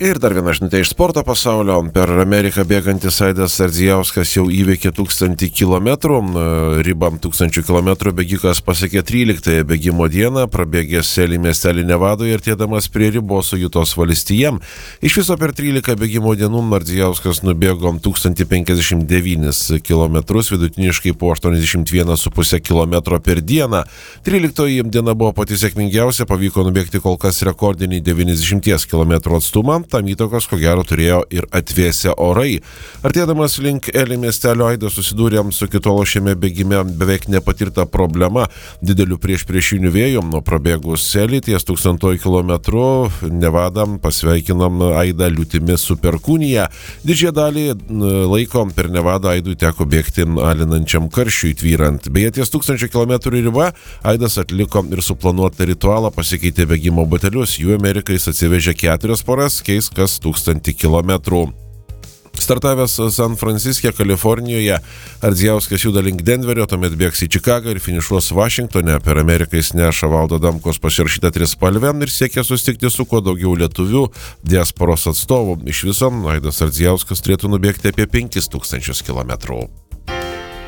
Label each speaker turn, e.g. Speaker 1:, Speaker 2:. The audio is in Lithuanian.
Speaker 1: Ir dar viena žinutė iš sporto pasaulio. Per Ameriką bėgantis Aidas Ardzijauskas jau įveikė 1000 km. Ribą 1000 km bėgikas pasiekė 13 bėgimo dieną, prabėgęs Selį miestelį Nevadoje ir tėdamas prie ribos su Jutos valstija. Iš viso per 13 bėgimo dienų Ardzijauskas nubėgo 1059 km, vidutiniškai po 81,5 km per dieną. 13 diena buvo pati sėkmingiausia, pavyko nubėgti kol kas rekordinį 90 km atstumą. Tam įtakos, ko gero, turėjo ir atvėsę orai. Artėdamas link Eli miestelio Aidas susidūrė su kitolo šiame bėgime beveik nepatirta problema dideliu priešiniu vėju. Nuo prabėgus Eli ties 1000 km Nevadam pasveikinom Aidą liūtimi su perkūnija. Didžiąją dalį laiko per Nevadą Aidui teko bėgti alinančiam karščiui tvyrant. Beje, ties 1000 km riba Aidas atliko ir suplanuotą ritualą, pasikeitė bėgimo batelius. Jų Amerikai jis atsivežė 4 poras, keis kas 1000 km. Startavęs San Franciske, Kalifornijoje, Ardzijauskas juda link Denverio, tuomet bėgs į Čikagą ir finišuos Vašingtone. Per Ameriką jis neša Valdo Adamkaus pasirašytą trispalvę ir siekia susitikti su kuo daugiau lietuvių diasporos atstovų. Iš viso Aidas Ardzijauskas turėtų nubėgti apie 5000 km.